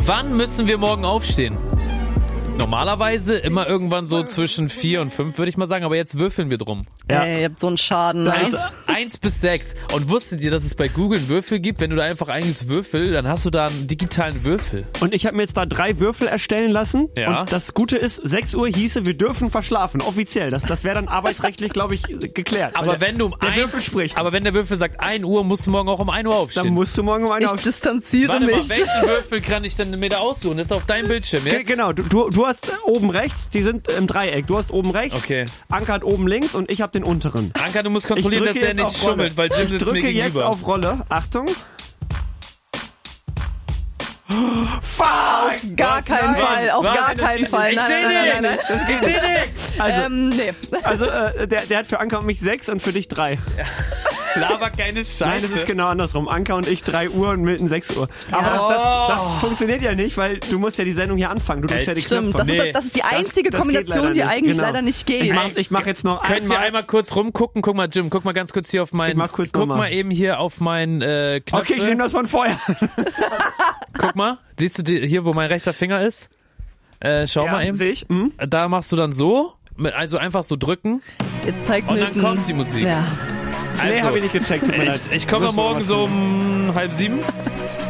Wann müssen wir morgen aufstehen? Normalerweise immer irgendwann so zwischen 4 und 5, würde ich mal sagen, aber jetzt würfeln wir drum. Ja. Ey, ihr habt so einen Schaden. Ne? 1 bis 6. Und wusstet ihr, dass es bei Google einen Würfel gibt? Wenn du da einfach eingibst Würfel, dann hast du da einen digitalen Würfel. Und ich habe mir jetzt da 3 Würfel erstellen lassen. Ja. Und das Gute ist, 6 Uhr hieße, wir dürfen verschlafen, offiziell. Das wäre dann arbeitsrechtlich, glaube ich, geklärt. Aber Weil wenn du der Würfel spricht. Aber wenn der Würfel sagt 1 Uhr, musst du morgen auch um 1 Uhr aufstehen. Dann musst du morgen um 1 Uhr Ich distanziere Warte mal, mich. welchen Würfel kann ich denn mir da aussuchen? Das ist auf deinem Bildschirm jetzt? Genau, du hast oben rechts, die sind im Dreieck. Du hast oben rechts, Okay. Anka hat oben links und ich habe den unteren. Anka, du musst kontrollieren, dass drücke er jetzt nicht auf Rolle. schummelt, weil Jim Ich sitzt mir drücke jetzt gegenüber. auf Rolle. Achtung. Fuck! Gar keinen Fall, auf Was? gar keinen Fall. Ich Nein, seh nein, nein, nichts! nein, Ich seh nichts! Also, nee. also der hat für Anka und mich 6 und für dich 3. Laber keine Scheiße. Nein, es ist genau andersrum. Anka und ich 3 Uhr und Milton 6 Uhr. Aber das funktioniert ja nicht, weil du musst ja die Sendung hier anfangen. Du drückst ja die Stimmt, Knöpfe. das ist die einzige das geht Kombination, leider die nicht. eigentlich Genau. leider nicht geht. Ich mach jetzt noch Könnt ihr einmal kurz rumgucken? Guck mal, Jim, guck mal ganz kurz hier auf meinen... Ich mach kurz guck nochmal. mal eben hier auf meinen Knöpfe. Okay, ich nehme das von vorher. Guck mal, siehst du hier, wo mein rechter Finger ist? Schau mal eben. Sehe ich. Mhm. Da machst du dann so, also einfach so drücken Jetzt zeigt und Milton. dann kommt die Musik. Ja. Nee, Also, habe ich nicht gecheckt. Tut mir leid. Ich komme Müssen wir morgen mal so tun. um 6:30.